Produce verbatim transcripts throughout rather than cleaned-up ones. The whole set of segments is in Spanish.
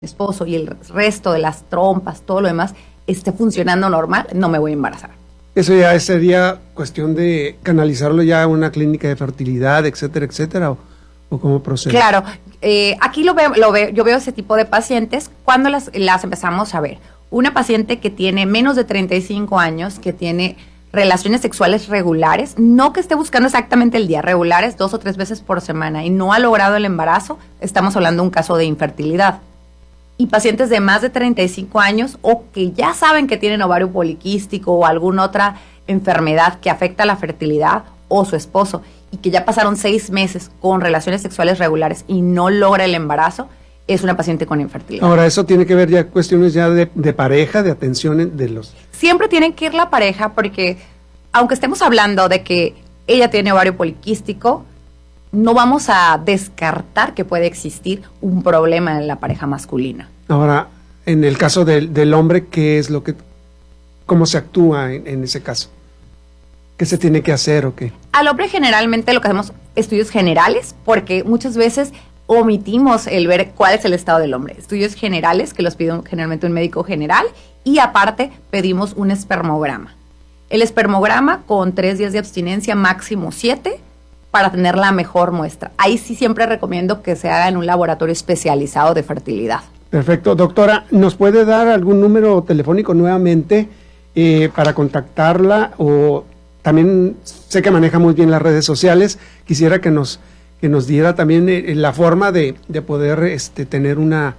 esposo y el resto de las trompas, todo lo demás, esté funcionando normal, no me voy a embarazar. Eso ya sería cuestión de canalizarlo ya a una clínica de fertilidad, etcétera, etcétera, o, o cómo procede. Claro, eh, aquí lo veo, lo veo, yo veo ese tipo de pacientes cuando las, las empezamos a ver. Una paciente que tiene menos de treinta y cinco años, que tiene relaciones sexuales regulares, no que esté buscando exactamente el día, regulares dos o tres veces por semana y no ha logrado el embarazo, estamos hablando de un caso de infertilidad. Y pacientes de más de treinta y cinco años o que ya saben que tienen ovario poliquístico o alguna otra enfermedad que afecta a la fertilidad o su esposo y que ya pasaron seis meses con relaciones sexuales regulares y no logra el embarazo, es una paciente con infertilidad. Ahora, eso tiene que ver ya cuestiones ya de, de pareja, de atención de los... Siempre tienen que ir la pareja porque aunque estemos hablando de que ella tiene ovario poliquístico, no vamos a descartar que puede existir un problema en la pareja masculina. Ahora, en el caso del, del hombre, ¿qué es lo que, cómo se actúa en, en ese caso? ¿Qué se tiene que hacer o qué? Al hombre generalmente lo que hacemos estudios generales, porque muchas veces omitimos el ver cuál es el estado del hombre. Estudios generales que los pide generalmente un médico general y aparte pedimos un espermograma. El espermograma con tres días de abstinencia, máximo siete, para tener la mejor muestra. Ahí sí siempre recomiendo que se haga en un laboratorio especializado de fertilidad. Perfecto. Doctora, ¿nos puede dar algún número telefónico nuevamente eh, para contactarla? O también sé que maneja muy bien las redes sociales. Quisiera que nos, que nos diera también eh, la forma de, de poder este, tener una,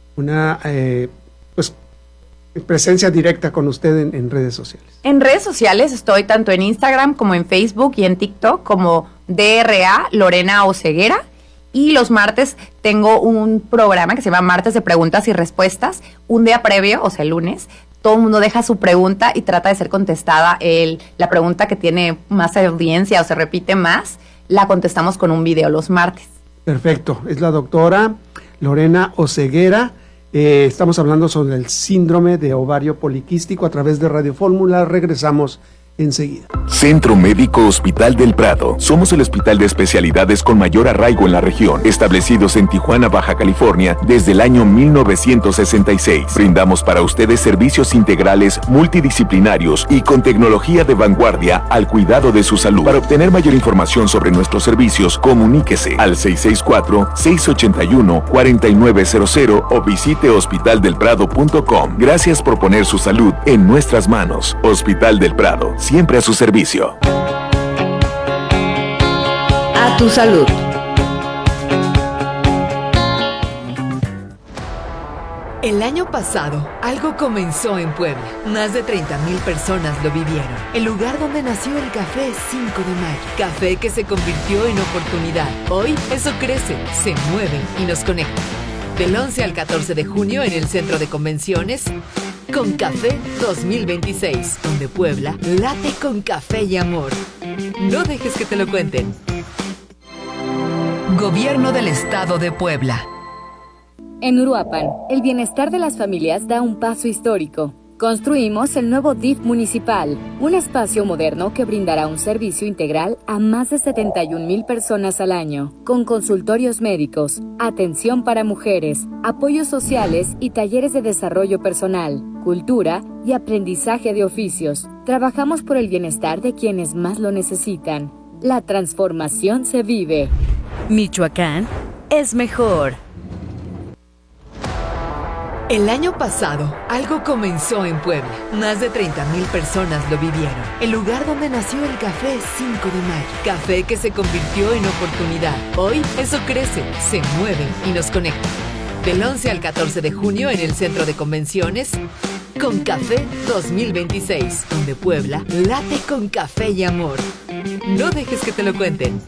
una eh, pues, presencia directa con usted en, en redes sociales. En redes sociales estoy tanto en Instagram como en Facebook y en TikTok como D R A Lorena Oceguera. Y los martes tengo un programa que se llama Martes de Preguntas y Respuestas. Un día previo, o sea, el lunes, todo el mundo deja su pregunta y trata de ser contestada. El, la pregunta que tiene más audiencia o se repite más, la contestamos con un video los martes. Perfecto. Es la doctora Lorena Oceguera. Eh, estamos hablando sobre el síndrome de ovario poliquístico a través de Radio Fórmula. Regresamos enseguida. Centro Médico Hospital del Prado. Somos el hospital de especialidades con mayor arraigo en la región, establecidos en Tijuana, Baja California, desde el año mil novecientos sesenta y seis. Brindamos para ustedes servicios integrales, multidisciplinarios y con tecnología de vanguardia al cuidado de su salud. Para obtener mayor información sobre nuestros servicios, comuníquese al seis seis cuatro, seis ocho uno, cuatro nueve cero cero o visite hospital del prado punto com. Gracias por poner su salud en nuestras manos. Hospital del Prado, siempre a su servicio. A tu salud. El año pasado, algo comenzó en Puebla. Más de treinta mil personas lo vivieron. El lugar donde nació el café cinco de mayo. Café que se convirtió en oportunidad. Hoy, eso crece, se mueve y nos conecta. Del once al catorce de junio en el Centro de Convenciones, Con Café dos mil veintiséis, donde Puebla late con café y amor. No dejes que te lo cuenten. Gobierno del Estado de Puebla. En Uruapan, el bienestar de las familias da un paso histórico. Construimos el nuevo D I F municipal, un espacio moderno que brindará un servicio integral a más de setenta y un mil personas al año, con consultorios médicos, atención para mujeres, apoyos sociales y talleres de desarrollo personal, cultura y aprendizaje de oficios. Trabajamos por el bienestar de quienes más lo necesitan. La transformación se vive. Michoacán es mejor. El año pasado, algo comenzó en Puebla. Más de treinta mil personas lo vivieron. El lugar donde nació el café cinco de mayo. Café que se convirtió en oportunidad. Hoy, eso crece, se mueve y nos conecta. Del once al catorce de junio en el Centro de Convenciones, Con Café dos mil veintiséis, donde Puebla late con café y amor. No dejes que te lo cuenten.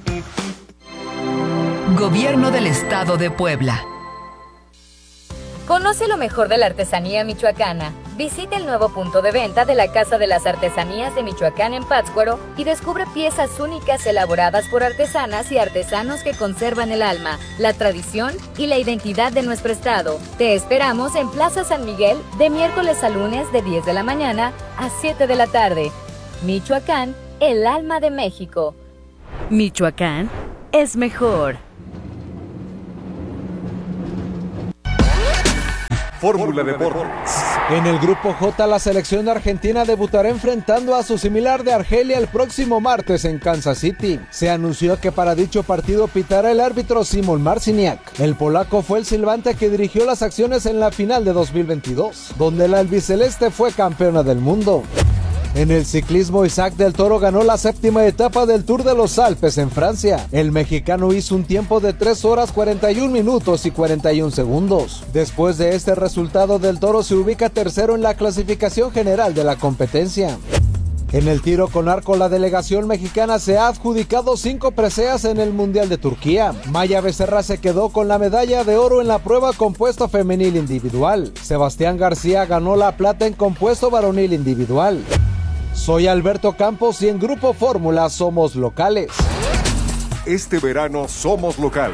Gobierno del Estado de Puebla. Conoce lo mejor de la artesanía michoacana. Visita el nuevo punto de venta de la Casa de las Artesanías de Michoacán en Pátzcuaro y descubre piezas únicas elaboradas por artesanas y artesanos que conservan el alma, la tradición y la identidad de nuestro estado. Te esperamos en Plaza San Miguel de miércoles a lunes de diez de la mañana a siete de la tarde. Michoacán, el alma de México. Michoacán es mejor. Fórmula Deportes. En el grupo J, la selección argentina debutará enfrentando a su similar de Argelia el próximo martes en Kansas City. Se anunció que para dicho partido pitará el árbitro Szymon Marciniak. El polaco fue el silbante que dirigió las acciones en la final de dos mil veintidós, donde la albiceleste fue campeona del mundo. En el ciclismo, Isaac del Toro ganó la séptima etapa del Tour de los Alpes en Francia. El mexicano hizo un tiempo de tres horas cuarenta y un minutos y cuarenta y un segundos. Después de este resultado, del Toro se ubica tercero en la clasificación general de la competencia. En el tiro con arco, la delegación mexicana se ha adjudicado cinco preseas en el Mundial de Turquía. Maya Becerra se quedó con la medalla de oro en la prueba compuesto femenil individual. Sebastián García ganó la plata en compuesto varonil individual. Soy Alberto Campos y en Grupo Fórmula somos locales. Este verano somos locales.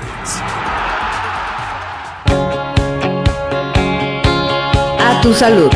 A tu salud.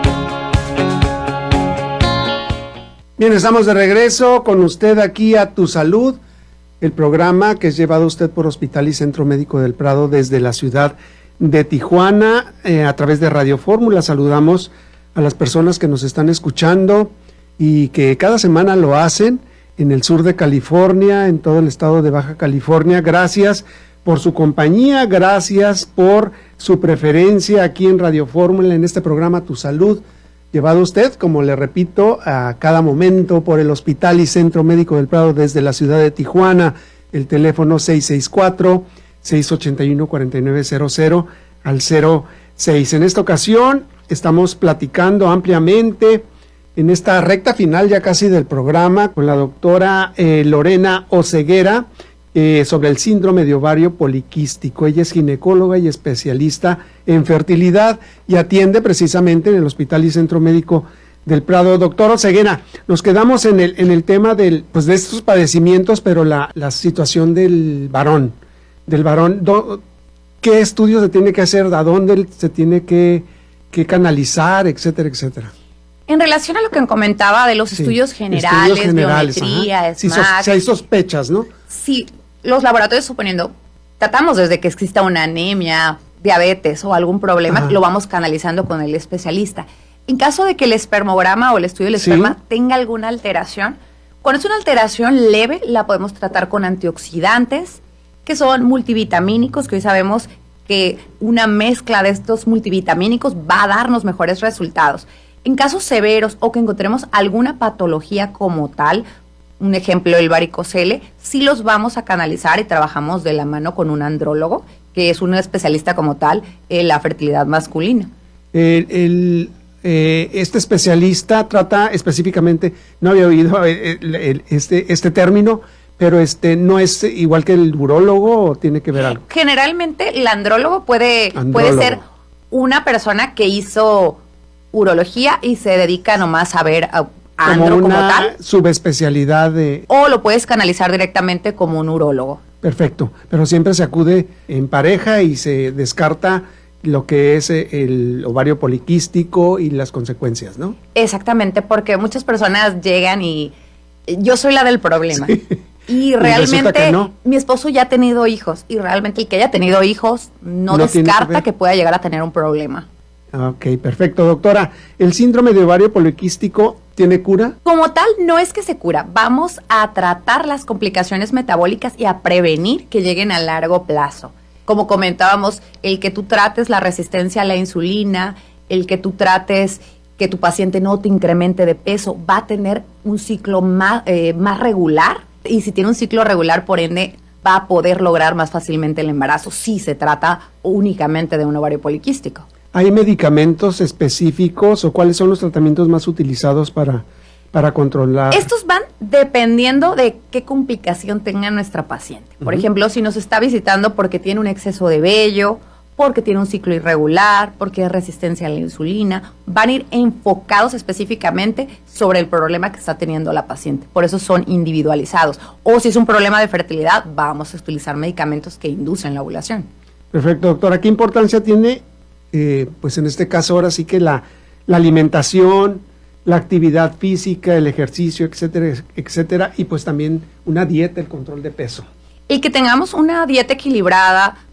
Bien, estamos de regreso con usted aquí a Tu Salud, el programa que es llevado a usted por Hospital y Centro Médico del Prado desde la ciudad de Tijuana, eh, a través de Radio Fórmula. Saludamos a las personas que nos están escuchando y que cada semana lo hacen en el sur de California, en todo el estado de Baja California. Gracias por su compañía, gracias por su preferencia aquí en Radio Fórmula, en este programa Tu Salud, llevado a usted, como le repito, a cada momento por el Hospital y Centro Médico del Prado desde la ciudad de Tijuana. El teléfono seis seis cuatro, seis ocho uno, cuatro nueve cero cero al cero seis. En esta ocasión estamos platicando ampliamente en esta recta final ya casi del programa con la doctora eh, Lorena Oseguera eh, sobre el síndrome de ovario poliquístico. Ella es ginecóloga y especialista en fertilidad y atiende precisamente en el Hospital y Centro Médico del Prado. Doctor Oseguera, nos quedamos en el en el tema del pues de estos padecimientos, pero la, la situación del varón, del varón, do, ¿qué estudios se tiene que hacer? ¿A dónde se tiene que, que canalizar, etcétera, etcétera? En relación a lo que comentaba de los Sí, estudios generales, estudios generales, biometría, sí, SMAC, sos, si hay sospechas, ¿no? Sí, los laboratorios, suponiendo, tratamos desde que exista una anemia, diabetes o algún problema, Ajá. lo vamos canalizando con el especialista. En caso de que el espermograma o el estudio del Sí. esperma tenga alguna alteración, cuando es una alteración leve, la podemos tratar con antioxidantes, que son multivitamínicos, que hoy sabemos que una mezcla de estos multivitamínicos va a darnos mejores resultados. En casos severos o que encontremos alguna patología como tal, un ejemplo, el varicocele, sí los vamos a canalizar y trabajamos de la mano con un andrólogo, que es un especialista como tal en la fertilidad masculina. El, el, eh, este especialista trata específicamente, no había oído el, el, este, este término, pero este no es igual que el urólogo, ¿o tiene que ver algo? Generalmente el andrólogo puede, Andrólogo. puede ser una persona que hizo urología y se dedica nomás a ver a, a andro Como como una tal, subespecialidad de... o lo puedes canalizar directamente como un urólogo. Perfecto, pero siempre se acude en pareja y se descarta lo que es el ovario poliquístico y las consecuencias, ¿no? Exactamente, porque muchas personas llegan y yo soy la del problema. Sí. Y resulta realmente que no. mi esposo ya ha tenido hijos y realmente el que haya tenido hijos no, No tiene que descarta ver. que pueda llegar a tener un problema. Ok, perfecto, doctora. ¿El síndrome de ovario poliquístico tiene cura? Como tal, no es que se cura. Vamos a tratar las complicaciones metabólicas y a prevenir que lleguen a largo plazo. Como comentábamos, el que tú trates la resistencia a la insulina, el que tú trates que tu paciente no te incremente de peso, va a tener un ciclo más, eh, más regular. Y si tiene un ciclo regular, por ende, va a poder lograr más fácilmente el embarazo si se trata únicamente de un ovario poliquístico. ¿Hay medicamentos específicos o cuáles son los tratamientos más utilizados para, para controlar? Estos van dependiendo de qué complicación tenga nuestra paciente. Por Ujú. ejemplo, si nos está visitando porque tiene un exceso de vello, porque tiene un ciclo irregular, porque es resistencia a la insulina, van a ir enfocados específicamente sobre el problema que está teniendo la paciente. Por eso son individualizados. O si es un problema de fertilidad, vamos a utilizar medicamentos que inducen la ovulación. Perfecto, doctora. ¿Qué importancia tiene, eh, pues en este caso ahora sí que la, la alimentación, la actividad física, el ejercicio, etcétera, etcétera, y pues también una dieta, el control de peso? El que tengamos una dieta equilibrada,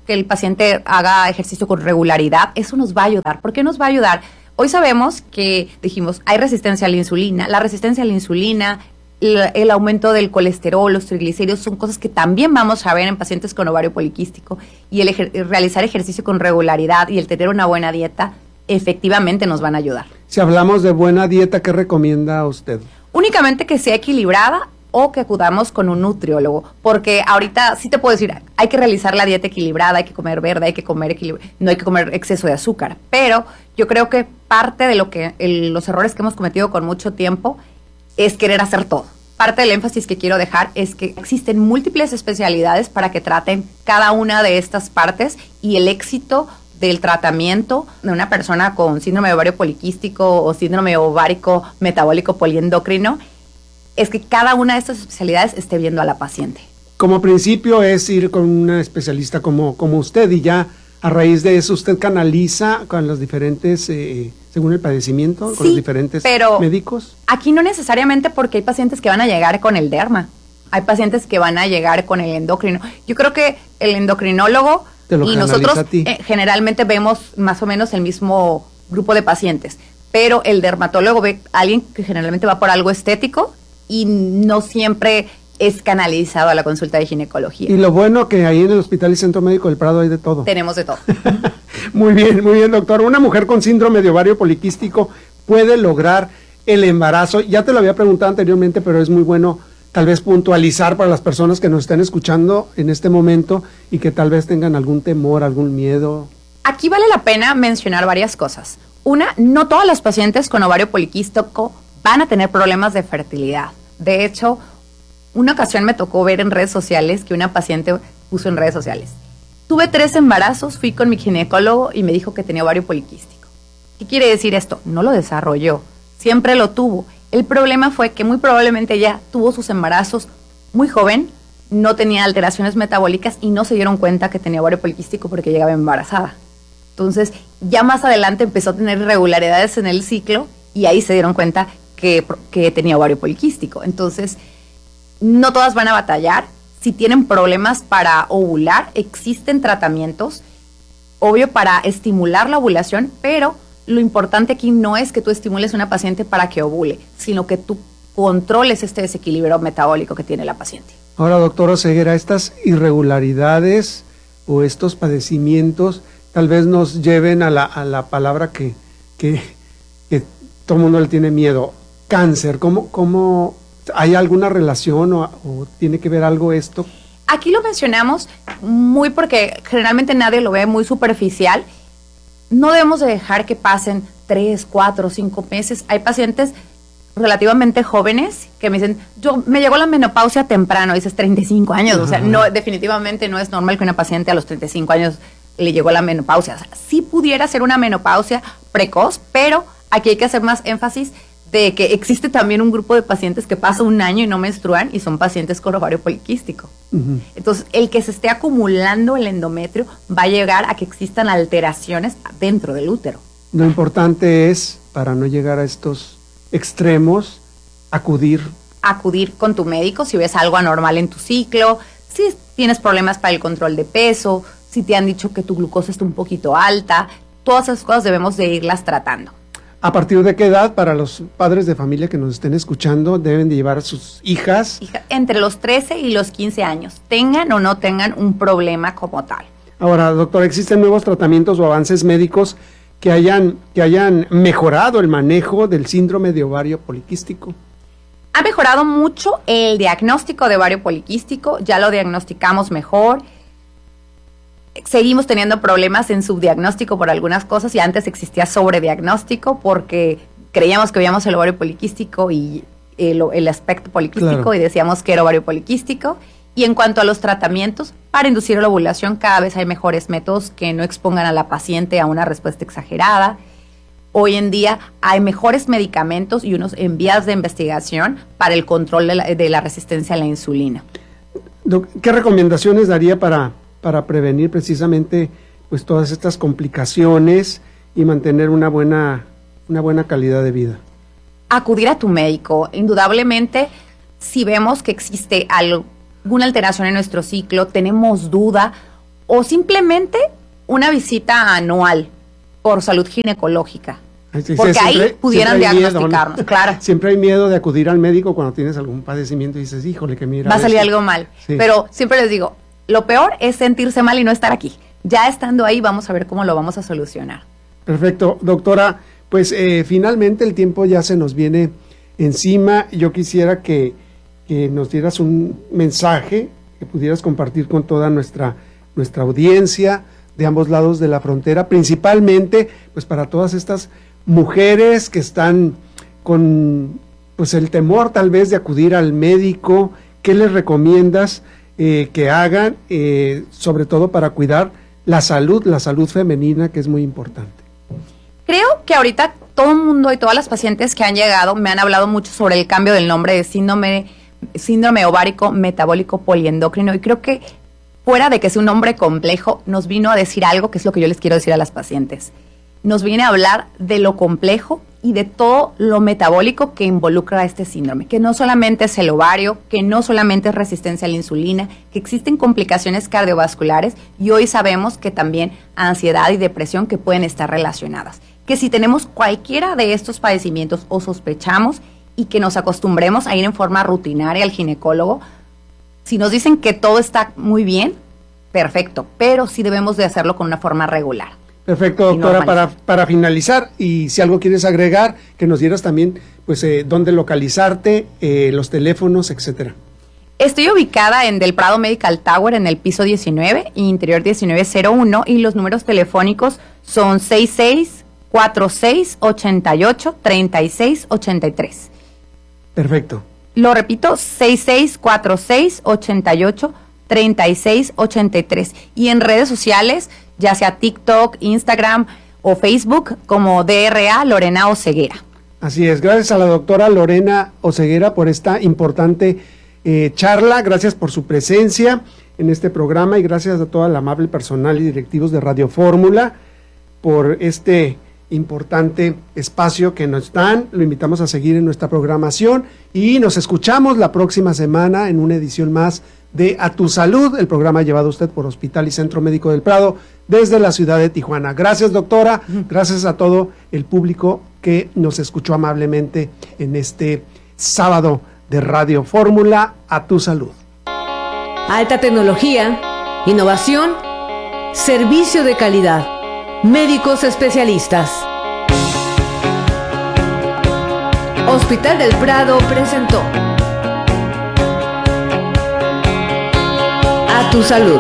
que el paciente haga ejercicio con regularidad, eso nos va a ayudar. ¿Por qué nos va a ayudar? Hoy sabemos que, dijimos, hay resistencia a la insulina. La resistencia a la insulina, el, el aumento del colesterol, los triglicéridos, son cosas que también vamos a ver en pacientes con ovario poliquístico. Y el, ejer- el realizar ejercicio con regularidad y el tener una buena dieta, efectivamente nos van a ayudar. Si hablamos de buena dieta, ¿qué recomienda usted? Únicamente que sea equilibrada o que acudamos con un nutriólogo, porque ahorita sí te puedo decir, hay que realizar la dieta equilibrada, hay que comer verde, hay que comer equilibra, no hay que comer exceso de azúcar, pero yo creo que parte de lo que el, los errores que hemos cometido con mucho tiempo es querer hacer todo. Parte del énfasis que quiero dejar es que existen múltiples especialidades para que traten cada una de estas partes, y el éxito del tratamiento de una persona con síndrome de ovario poliquístico o síndrome ovárico metabólico poliendocrino es que cada una de estas especialidades esté viendo a la paciente. Como principio es ir con una especialista como, como usted, y ya a raíz de eso usted canaliza con los diferentes, eh, según el padecimiento, Sí, con los diferentes pero médicos. Aquí no necesariamente, porque hay pacientes que van a llegar con el derma, hay pacientes que van a llegar con el endocrino. Yo creo que el endocrinólogo Te lo y canaliza nosotros a ti. eh, generalmente vemos más o menos el mismo grupo de pacientes, pero el dermatólogo ve a alguien que generalmente va por algo estético y no siempre es canalizado a la consulta de ginecología. Y lo bueno que ahí en el Hospital y Centro Médico del Prado hay de todo. Tenemos de todo. Muy bien, muy bien, doctor. Una mujer con síndrome de ovario poliquístico puede lograr el embarazo. Ya te lo había preguntado anteriormente, pero es muy bueno tal vez puntualizar para las personas que nos estén escuchando en este momento y que tal vez tengan algún temor, algún miedo. Aquí vale la pena mencionar varias cosas. Una, no todas las pacientes con ovario poliquístico van a tener problemas de fertilidad. De hecho, una ocasión me tocó ver en redes sociales que una paciente puso en redes sociales: tuve tres embarazos, fui con mi ginecólogo y me dijo que tenía ovario poliquístico. ¿Qué quiere decir esto? No lo desarrolló, siempre lo tuvo. El problema fue que muy probablemente ella tuvo sus embarazos muy joven, no tenía alteraciones metabólicas y no se dieron cuenta que tenía ovario poliquístico porque llegaba embarazada. Entonces, ya más adelante empezó a tener irregularidades en el ciclo y ahí se dieron cuenta que, que tenía ovario poliquístico. Entonces, no todas van a batallar. Si tienen problemas para ovular, existen tratamientos, obvio, para estimular la ovulación, pero lo importante aquí no es que tú estimules a una paciente para que ovule, sino que tú controles este desequilibrio metabólico que tiene la paciente. Ahora, doctor Oseguera, estas irregularidades o estos padecimientos tal vez nos lleven a la, a la palabra que, que, que todo el mundo le tiene miedo: cáncer. ¿Cómo, cómo hay alguna relación o, o tiene que ver algo esto? Aquí lo mencionamos muy porque generalmente nadie lo ve, muy superficial. No debemos de dejar que pasen tres, cuatro, cinco meses. Hay pacientes relativamente jóvenes que me dicen, yo me llegó la menopausia temprano, dices treinta y cinco años, o sea, no, definitivamente no es normal que una paciente a los treinta y cinco años le llegó la menopausia. O sea, sí pudiera ser una menopausia precoz, pero aquí hay que hacer más énfasis de que existe también un grupo de pacientes que pasa un año y no menstruan y son pacientes con ovario poliquístico. Uh-huh. Entonces, el que se esté acumulando el endometrio va a llegar a que existan alteraciones dentro del útero. Lo importante es, para no llegar a estos extremos, acudir. Acudir con tu médico si ves algo anormal en tu ciclo, si tienes problemas para el control de peso, si te han dicho que tu glucosa está un poquito alta, todas esas cosas debemos de irlas tratando. ¿A partir de qué edad, para los padres de familia que nos estén escuchando, deben de llevar a sus hijas? Hija, entre los trece y los quince años, tengan o no tengan un problema como tal. Ahora, doctor, ¿existen nuevos tratamientos o avances médicos que hayan, que hayan mejorado el manejo del síndrome de ovario poliquístico? Ha mejorado mucho el diagnóstico de ovario poliquístico, ya lo diagnosticamos mejor. Seguimos teniendo problemas en subdiagnóstico por algunas cosas y antes existía sobrediagnóstico porque creíamos que veíamos el ovario poliquístico y el, el aspecto poliquístico, claro, y decíamos que era ovario poliquístico. Y en cuanto a los tratamientos para inducir la ovulación, cada vez hay mejores métodos que no expongan a la paciente a una respuesta exagerada. Hoy en día hay mejores medicamentos y unos en vías de investigación para el control de la, de la resistencia a la insulina. ¿Qué recomendaciones daría para... para prevenir precisamente pues todas estas complicaciones y mantener una buena, una buena calidad de vida? Acudir a tu médico. Indudablemente, si vemos que existe alguna alteración en nuestro ciclo, tenemos duda, o simplemente una visita anual por salud ginecológica. Sí, porque sí, siempre, ahí pudieran diagnosticarnos, miedo, ¿no? claro. Siempre hay miedo de acudir al médico cuando tienes algún padecimiento y dices, híjole, que mira. Va a salir algo mal. Sí. Pero siempre les digo, lo peor es sentirse mal y no estar aquí. Ya estando ahí vamos a ver cómo lo vamos a solucionar. Perfecto, doctora. Pues eh, finalmente el tiempo ya se nos viene encima. Yo quisiera que, que nos dieras un mensaje que pudieras compartir con toda nuestra, nuestra audiencia de ambos lados de la frontera, principalmente pues para todas estas mujeres que están con pues el temor tal vez de acudir al médico. ¿Qué les recomiendas eh, que hagan, eh, sobre todo para cuidar la salud, la salud femenina, que es muy importante? Creo que ahorita todo el mundo y todas las pacientes que han llegado me han hablado mucho sobre el cambio del nombre de síndrome, síndrome ovárico metabólico poliendocrino, y creo que fuera de que sea un nombre complejo, nos vino a decir algo que es lo que yo les quiero decir a las pacientes. Nos viene a hablar de lo complejo y de todo lo metabólico que involucra este síndrome, que no solamente es el ovario, que no solamente es resistencia a la insulina, que existen complicaciones cardiovasculares y hoy sabemos que también ansiedad y depresión que pueden estar relacionadas. Que si tenemos cualquiera de estos padecimientos o sospechamos y que nos acostumbremos a ir en forma rutinaria al ginecólogo, si nos dicen que todo está muy bien, perfecto, pero sí debemos de hacerlo con una forma regular. Perfecto, doctora, para, para finalizar, y si algo quieres agregar, que nos dieras también, pues, eh, dónde localizarte, eh, los teléfonos, etcétera. Estoy ubicada en Del Prado Medical Tower, en el piso diecinueve, interior diecinueve cero uno, y los números telefónicos son seis seis cuatro seis ocho ocho tres seis ocho tres. Perfecto. Lo repito, seis seis cuatro seis ocho ocho tres seis ocho tres. Y en redes sociales, ya sea TikTok, Instagram o Facebook, como D R A Lorena Oceguera. Así es, gracias a la doctora Lorena Oceguera por esta importante eh, charla, gracias por su presencia en este programa y gracias a todo el amable personal y directivos de Radio Fórmula por este importante espacio que nos dan. Lo invitamos a seguir en nuestra programación y nos escuchamos la próxima semana en una edición más de A Tu Salud, el programa llevado a usted por Hospital y Centro Médico del Prado desde la ciudad de Tijuana. Gracias, doctora, gracias a todo el público que nos escuchó amablemente en este sábado de Radio Fórmula. A Tu Salud. Alta tecnología, innovación, servicio de calidad, médicos especialistas. Hospital del Prado presentó A Tu Salud.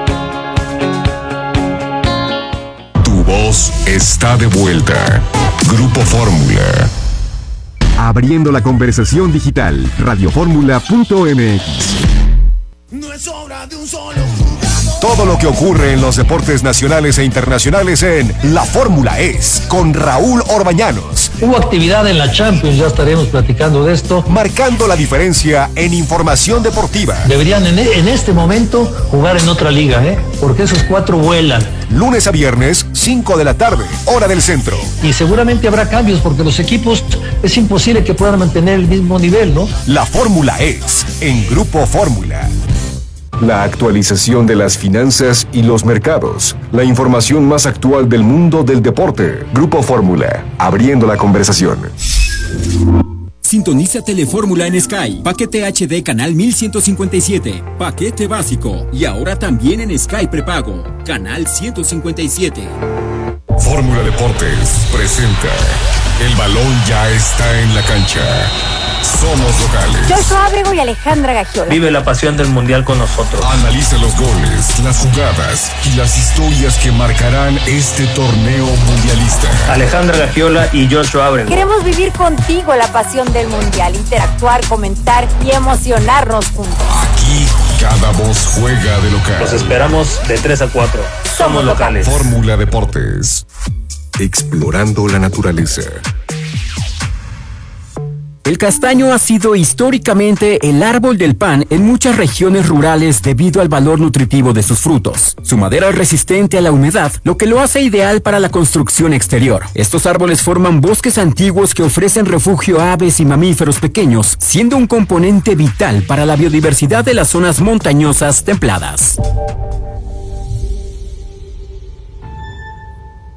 Tu voz está de vuelta. Grupo Fórmula. Abriendo la conversación digital. radioformula punto m x. No es obra de un solo jugador. Todo lo que ocurre en los deportes nacionales e internacionales en La Fórmula es con Raúl Orbañanos. Hubo actividad en la Champions, ya estaremos platicando de esto. Marcando la diferencia en información deportiva. Deberían en, en este momento jugar en otra liga, ¿eh? Porque esos cuatro vuelan. Lunes a viernes, cinco de la tarde, hora del centro. Y seguramente habrá cambios porque los equipos es imposible que puedan mantener el mismo nivel, ¿no? La Fórmula es en Grupo Fórmula. La actualización de las finanzas y los mercados. La información más actual del mundo del deporte. Grupo Fórmula, abriendo la conversación. Sintoniza Telefórmula en Sky. Paquete H D canal mil ciento cincuenta y siete. Paquete básico. Y ahora también en Sky prepago. Canal ciento cincuenta y siete. Fórmula Deportes presenta. El balón ya está en la cancha. Somos locales. Joshua Ábrego y Alejandra Gagiola. Vive la pasión del mundial con nosotros. Analiza los goles, las jugadas y las historias que marcarán este torneo mundialista. Alejandra Gagiola y Joshua Ábrego. Queremos vivir contigo la pasión del mundial, interactuar, comentar y emocionarnos juntos. Aquí cada voz juega de local. Los esperamos de tres a cuatro. Somos locales. Fórmula Deportes. Explorando la naturaleza. El castaño ha sido históricamente el árbol del pan en muchas regiones rurales debido al valor nutritivo de sus frutos. Su madera es resistente a la humedad, lo que lo hace ideal para la construcción exterior. Estos árboles forman bosques antiguos que ofrecen refugio a aves y mamíferos pequeños, siendo un componente vital para la biodiversidad de las zonas montañosas templadas.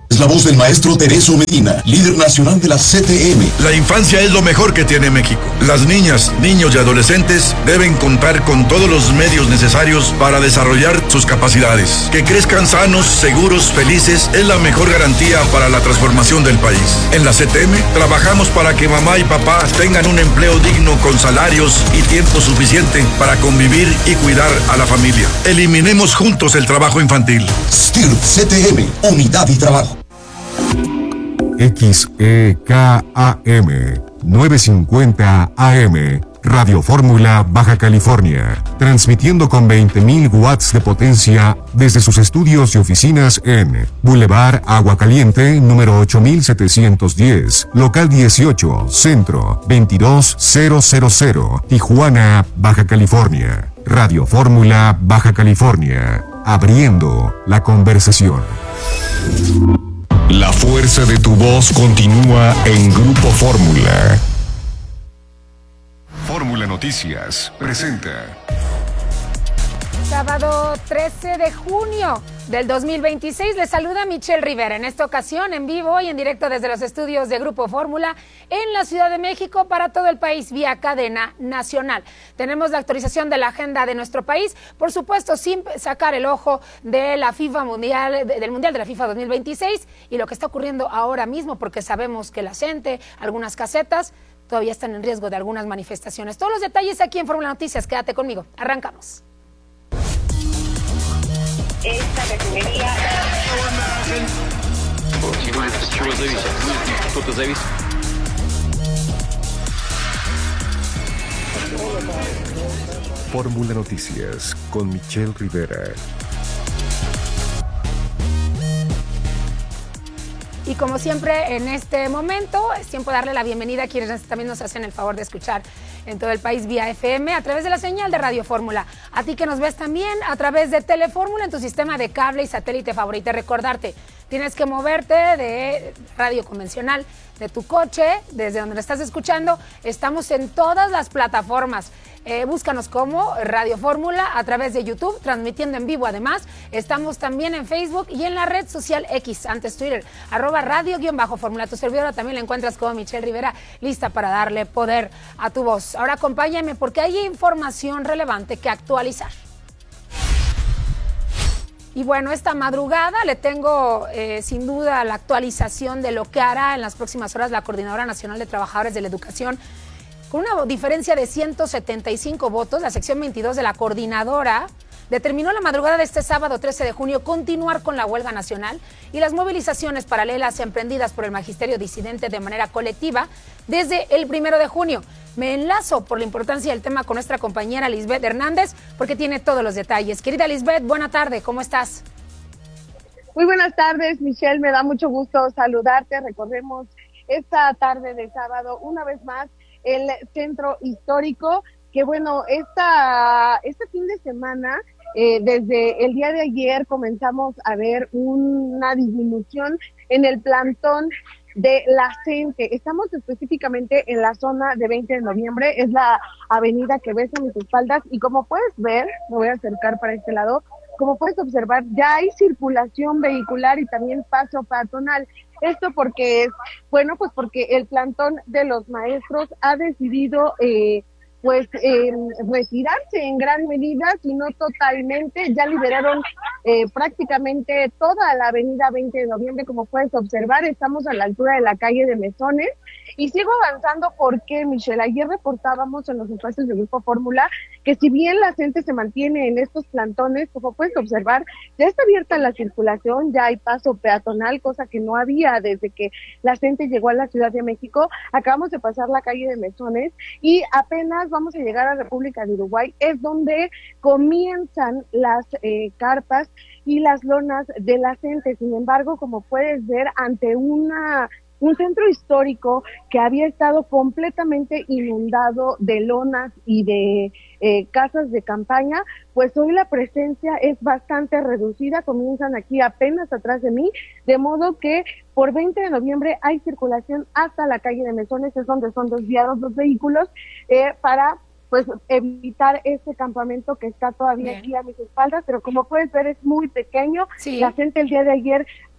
Es la voz del maestro Tereso Medina, líder nacional de la C T M. La infancia es lo mejor que tiene México. Las niñas, niños y adolescentes deben contar con todos los medios necesarios para desarrollar sus capacidades. Que crezcan sanos, seguros, felices es la mejor garantía para la transformación del país. En la C T M trabajamos para que mamá y papá tengan un empleo digno con salarios y tiempo suficiente para convivir y cuidar a la familia. Eliminemos juntos el trabajo infantil. S T I R P C T M, unidad y trabajo. X E K A M novecientos cincuenta A M, Radio Fórmula, Baja California, transmitiendo con veinte mil watts de potencia desde sus estudios y oficinas en Boulevard Agua Caliente, número ocho mil setecientos diez, local dieciocho, Centro, veintidós mil, Tijuana, Baja California. Radio Fórmula, Baja California, abriendo la conversación. La fuerza de tu voz continúa en Grupo Fórmula. Fórmula Noticias presenta. Sábado trece de junio del dos mil veintiséis, les saluda Michelle Rivera, en esta ocasión en vivo y en directo desde los estudios de Grupo Fórmula en la Ciudad de México para todo el país vía cadena nacional. Tenemos la actualización de la agenda de nuestro país, por supuesto sin sacar el ojo de la FIFA Mundial, del Mundial de la FIFA dos mil veintiséis y lo que está ocurriendo ahora mismo, porque sabemos que la gente, algunas casetas, todavía están en riesgo de algunas manifestaciones. Todos los detalles aquí en Fórmula Noticias, quédate conmigo, arrancamos. Esta refinería... Fórmula Noticias con Michelle Rivera. Y como siempre en este momento es tiempo de darle la bienvenida a quienes también nos hacen el favor de escuchar en todo el país vía F M a través de la señal de Radio Fórmula. A ti que nos ves también a través de Telefórmula en tu sistema de cable y satélite favorito. Recordarte, tienes que moverte de radio convencional, de tu coche, desde donde lo estás escuchando. Estamos en todas las plataformas. Eh, búscanos como Radio Fórmula a través de YouTube, transmitiendo en vivo además. Estamos también en Facebook y en la red social X, antes Twitter, arroba radio-fórmula. Tu servidora también la encuentras como Michelle Rivera, lista para darle poder a tu voz. Ahora acompáñame porque hay información relevante que actualizar. Y bueno, esta madrugada le tengo eh, sin duda la actualización de lo que hará en las próximas horas la Coordinadora Nacional de Trabajadores de la Educación. Con una diferencia de ciento setenta y cinco votos, la sección veintidós de la coordinadora determinó la madrugada de este sábado trece de junio continuar con la huelga nacional y las movilizaciones paralelas emprendidas por el magisterio disidente de manera colectiva desde el primero de junio. Me enlazo por la importancia del tema con nuestra compañera Lisbeth Hernández porque tiene todos los detalles. Querida Lisbeth, buena tarde, ¿cómo estás? Muy buenas tardes, Michelle, me da mucho gusto saludarte. Recordemos esta tarde de sábado una vez más el centro histórico, que bueno, esta, este fin de semana, eh, desde el día de ayer comenzamos a ver una disminución en el plantón de la gente. Estamos específicamente en la zona de veinte de noviembre, es la avenida que ves a mis espaldas y como puedes ver, me voy a acercar para este lado, como puedes observar, ya hay circulación vehicular y también paso peatonal. Esto porque es, bueno, pues porque el plantón de los maestros ha decidido, eh, pues, eh, retirarse en gran medida, si no totalmente. Ya liberaron eh, prácticamente toda la avenida veinte de noviembre, como puedes observar. Estamos a la altura de la calle de Mesones. Y sigo avanzando porque, Michelle, ayer reportábamos en los espacios del Grupo Fórmula que si bien la gente se mantiene en estos plantones, como puedes observar, ya está abierta la circulación, ya hay paso peatonal, cosa que no había desde que la gente llegó a la Ciudad de México. Acabamos de pasar la calle de Mesones y apenas vamos a llegar a República de Uruguay, es donde comienzan las eh, carpas y las lonas de la gente. Sin embargo, como puedes ver, ante una un centro histórico que había estado completamente inundado de lonas y de eh, casas de campaña, pues hoy la presencia es bastante reducida, comienzan aquí apenas atrás de mí, de modo que por veinte de noviembre hay circulación hasta la calle de Mesones, es donde son desviados los vehículos eh, para pues evitar este campamento que está todavía Bien. Aquí a mis espaldas, pero como puedes ver es muy pequeño, sí. La gente el día de ayer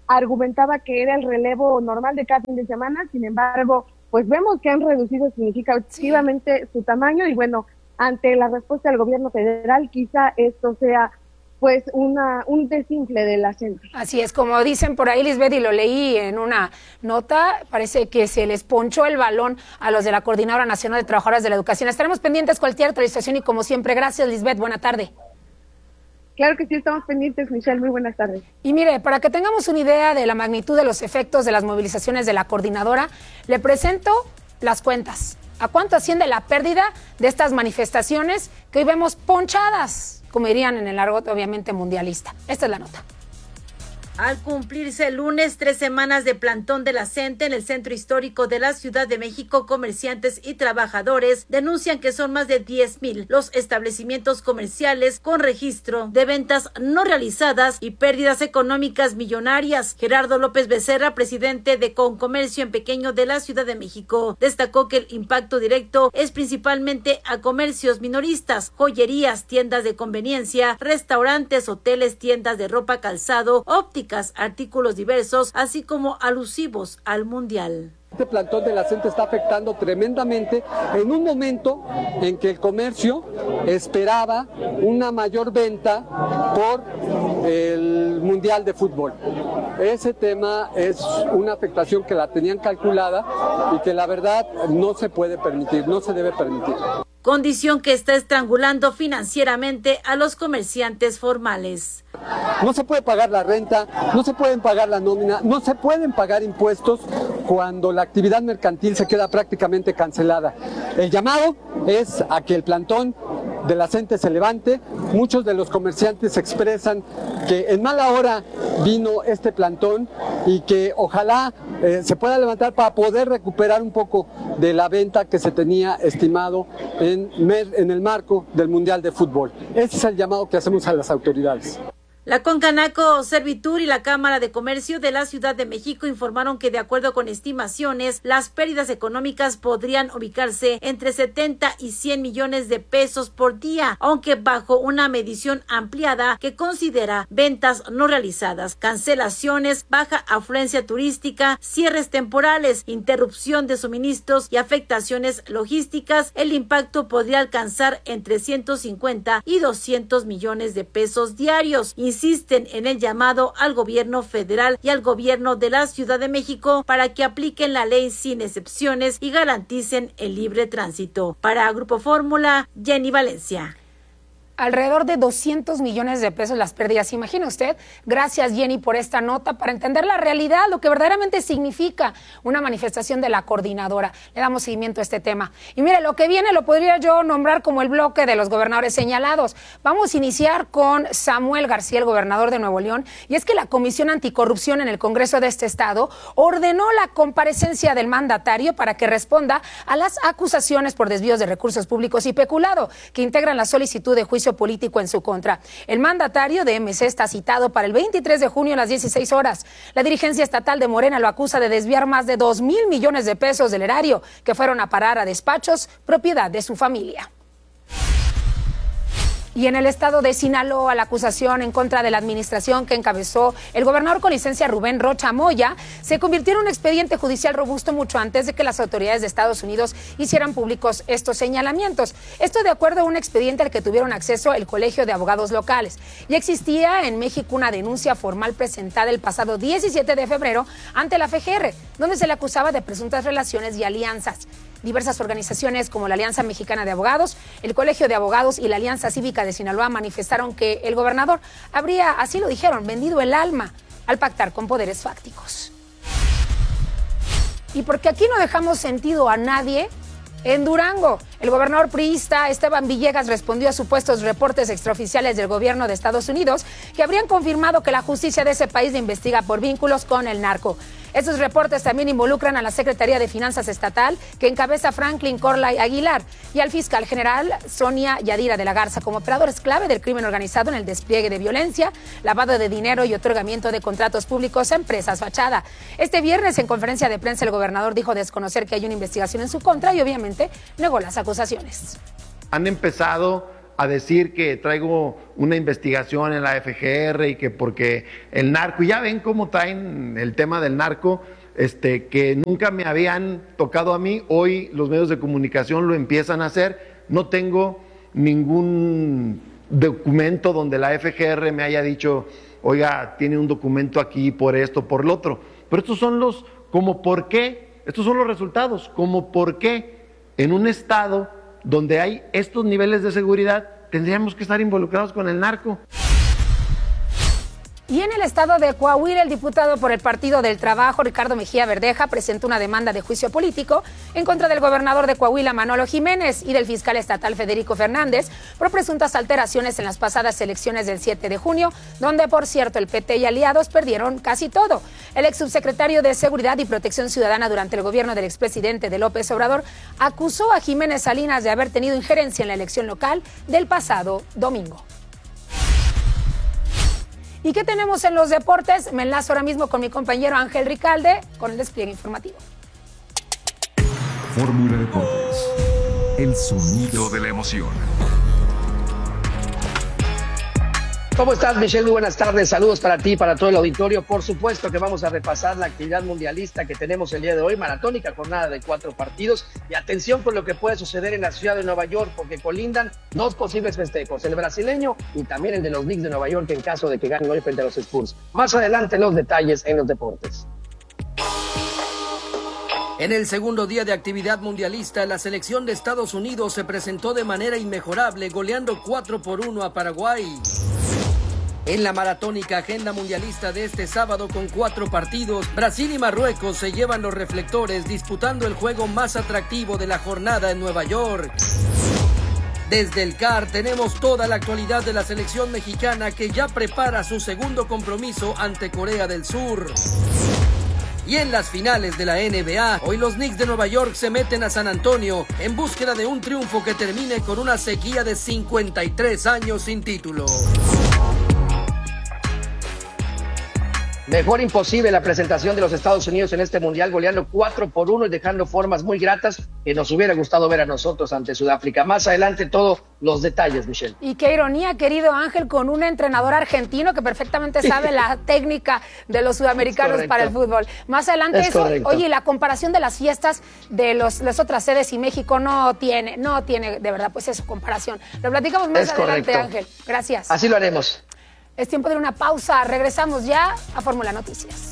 argumentaba que era el relevo normal de cada fin de semana, sin embargo, pues vemos que han reducido significativamente sí. su tamaño y bueno, ante la respuesta del gobierno federal, quizá esto sea pues una un desinfle de la gente. Así es, como dicen por ahí, Lisbeth, y lo leí en una nota, parece que se les ponchó el balón a los de la Coordinadora Nacional de Trabajadoras de la Educación. Estaremos pendientes cualquier actualización y como siempre, gracias Lisbeth, buena tarde. Claro que sí, estamos pendientes, Michelle, muy buenas tardes. Y mire, para que tengamos una idea de la magnitud de los efectos de las movilizaciones de la Coordinadora, le presento las cuentas. ¿A cuánto asciende la pérdida de estas manifestaciones que hoy vemos ponchadas, como dirían en el argot obviamente mundialista? Esta es la nota. Al cumplirse el lunes tres semanas de plantón de la CENTE en el centro histórico de la Ciudad de México, comerciantes y trabajadores denuncian que son más de diez mil los establecimientos comerciales con registro de ventas no realizadas y pérdidas económicas millonarias. Gerardo López Becerra, presidente de Concomercio en Pequeño de la Ciudad de México, destacó que el impacto directo es principalmente a comercios minoristas, joyerías, tiendas de conveniencia, restaurantes, hoteles, tiendas de ropa, calzado, óptica, artículos diversos, así como alusivos al mundial. Este plantón de la CENTE está afectando tremendamente en un momento en que el comercio esperaba una mayor venta por el Mundial de Fútbol. Ese tema es una afectación que la tenían calculada y que la verdad no se puede permitir, no se debe permitir. Condición que está estrangulando financieramente a los comerciantes formales. No se puede pagar la renta, no se pueden pagar la nómina, no se pueden pagar impuestos cuando la actividad mercantil se queda prácticamente cancelada. El llamado es a que el plantón de la CENTE se levante. Muchos de los comerciantes expresan que en mala hora vino este plantón y que ojalá eh, se pueda levantar para poder recuperar un poco de la venta que se tenía estimado en, en el marco del Mundial de Fútbol. Ese es el llamado que hacemos a las autoridades. La Concanaco, Servitur y la Cámara de Comercio de la Ciudad de México informaron que de acuerdo con estimaciones, las pérdidas económicas podrían ubicarse entre setenta y cien millones de pesos por día, aunque bajo una medición ampliada que considera ventas no realizadas, cancelaciones, baja afluencia turística, cierres temporales, interrupción de suministros y afectaciones logísticas. El impacto podría alcanzar entre ciento cincuenta y doscientos millones de pesos diarios. Insisten en el llamado al gobierno federal y al gobierno de la Ciudad de México para que apliquen la ley sin excepciones y garanticen el libre tránsito. Para Grupo Fórmula, Jenny Valencia. Alrededor de doscientos millones de pesos las pérdidas. Imagina usted. Gracias, Jenny, por esta nota para entender la realidad, lo que verdaderamente significa una manifestación de la Coordinadora. Le damos seguimiento a este tema. Y mire, lo que viene lo podría yo nombrar como el bloque de los gobernadores señalados. Vamos a iniciar con Samuel García, el gobernador de Nuevo León. Y es que la Comisión Anticorrupción en el Congreso de este estado ordenó la comparecencia del mandatario para que responda a las acusaciones por desvíos de recursos públicos y peculado que integran la solicitud de juicio político en su contra. El mandatario de M C está citado para el veintitrés de junio a las dieciséis horas. La dirigencia estatal de Morena lo acusa de desviar más de dos mil millones de pesos del erario que fueron a parar a despachos propiedad de su familia. Y en el estado de Sinaloa, la acusación en contra de la administración que encabezó el gobernador con licencia Rubén Rocha Moya se convirtió en un expediente judicial robusto mucho antes de que las autoridades de Estados Unidos hicieran públicos estos señalamientos. Esto de acuerdo a un expediente al que tuvieron acceso el Colegio de Abogados Locales. Ya existía en México una denuncia formal presentada el pasado diecisiete de febrero ante la F G R, donde se le acusaba de presuntas relaciones y alianzas. Diversas organizaciones como la Alianza Mexicana de Abogados, el Colegio de Abogados y la Alianza Cívica de Sinaloa manifestaron que el gobernador habría, así lo dijeron, vendido el alma al pactar con poderes fácticos. Y porque aquí no dejamos sentido a nadie, en Durango, el gobernador priista Esteban Villegas respondió a supuestos reportes extraoficiales del gobierno de Estados Unidos que habrían confirmado que la justicia de ese país le investiga por vínculos con el narco. Estos reportes también involucran a la Secretaría de Finanzas Estatal, que encabeza Franklin Corlay Aguilar, y al fiscal general Sonia Yadira de la Garza como operadores clave del crimen organizado en el despliegue de violencia, lavado de dinero y otorgamiento de contratos públicos a empresas fachada. Este viernes, en conferencia de prensa, el gobernador dijo desconocer que hay una investigación en su contra y obviamente negó las acusaciones. Han empezado a decir que traigo una investigación en la F G R y que porque el narco, y ya ven cómo traen el tema del narco, este, que nunca me habían tocado a mí, hoy los medios de comunicación lo empiezan a hacer. No tengo ningún documento donde la F G R me haya dicho, oiga, tiene un documento aquí por esto, por lo otro. Pero estos son los, como por qué, estos son los resultados, como por qué en un estado donde hay estos niveles de seguridad tendríamos que estar involucrados con el narco. Y en el estado de Coahuila, el diputado por el Partido del Trabajo, Ricardo Mejía Verdeja, presentó una demanda de juicio político en contra del gobernador de Coahuila, Manolo Jiménez, y del fiscal estatal Federico Fernández por presuntas alteraciones en las pasadas elecciones del siete de junio, donde, por cierto, el P T y aliados perdieron casi todo. El ex subsecretario de Seguridad y Protección Ciudadana durante el gobierno del expresidente de López Obrador acusó a Jiménez Salinas de haber tenido injerencia en la elección local del pasado domingo. ¿Y qué tenemos en los deportes? Me enlazo ahora mismo con mi compañero Ángel Ricalde con el despliegue informativo. Fórmula Deportes. El sonido de la emoción. ¿Cómo estás, Michelle? Muy buenas tardes. Saludos para ti y para todo el auditorio. Por supuesto que vamos a repasar la actividad mundialista que tenemos el día de hoy, maratónica jornada de cuatro partidos. Y atención con lo que puede suceder en la ciudad de Nueva York, porque colindan dos posibles festejos, el brasileño y también el de los Knicks de Nueva York en caso de que ganen hoy frente a los Spurs. Más adelante los detalles en los deportes. En el segundo día de actividad mundialista, la selección de Estados Unidos se presentó de manera inmejorable, goleando cuatro por uno a Paraguay. En la maratónica agenda mundialista de este sábado con cuatro partidos, Brasil y Marruecos se llevan los reflectores disputando el juego más atractivo de la jornada en Nueva York. Desde el C A R tenemos toda la actualidad de la selección mexicana que ya prepara su segundo compromiso ante Corea del Sur. Y en las finales de la N B A, hoy los Knicks de Nueva York se meten a San Antonio en búsqueda de un triunfo que termine con una sequía de cincuenta y tres años sin título. Mejor imposible la presentación de los Estados Unidos en este mundial, goleando cuatro por uno y dejando formas muy gratas que nos hubiera gustado ver a nosotros ante Sudáfrica. Más adelante todos los detalles, Michelle. Y qué ironía, querido Ángel, con un entrenador argentino que perfectamente sabe la técnica de los sudamericanos para el fútbol. Más adelante es eso, correcto. Oye, la comparación de las fiestas de los, las otras sedes y México no tiene, no tiene de verdad pues esa comparación. Lo platicamos más Es adelante, correcto. Ángel. Gracias. Así lo haremos. Es tiempo de una pausa. Regresamos ya a Fórmula Noticias.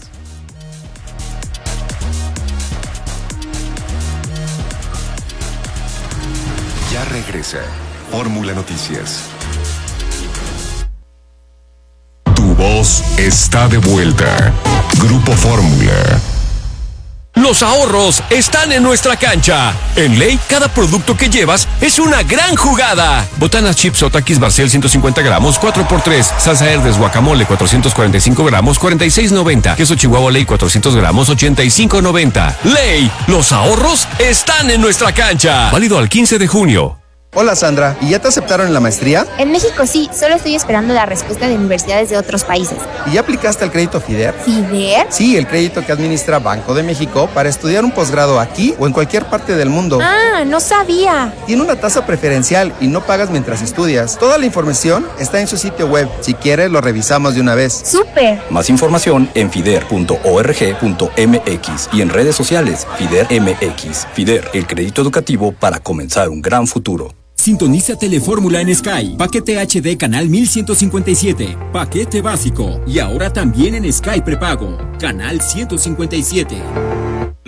Ya regresa Fórmula Noticias. Tu voz está de vuelta. Grupo Fórmula. Los ahorros están en nuestra cancha. En Ley, cada producto que llevas es una gran jugada. Botanas chips o Takis Barcel ciento cincuenta gramos, cuatro por tres. Salsa Herdes guacamole cuatrocientos cuarenta y cinco gramos, cuarenta y seis noventa. Queso Chihuahua Ley cuatrocientos gramos, ochenta y cinco noventa. Ley, los ahorros están en nuestra cancha. Válido al quince de junio. Hola Sandra, ¿y ya te aceptaron en la maestría? En México sí, solo estoy esperando la respuesta de universidades de otros países. ¿Y ya aplicaste al crédito FIDER? ¿FIDER? Sí, el crédito que administra Banco de México para estudiar un posgrado aquí o en cualquier parte del mundo. Ah, no sabía. Tiene una tasa preferencial y no pagas mientras estudias. Toda la información está en su sitio web. Si quieres, lo revisamos de una vez. ¡Súper! Más información en fider punto org punto mx y en redes sociales FIDER M X. FIDER, el crédito educativo para comenzar un gran futuro. Sintoniza Telefórmula en Sky. Paquete H D canal mil ciento cincuenta y siete. Paquete básico. Y ahora también en Sky prepago. Canal ciento cincuenta y siete.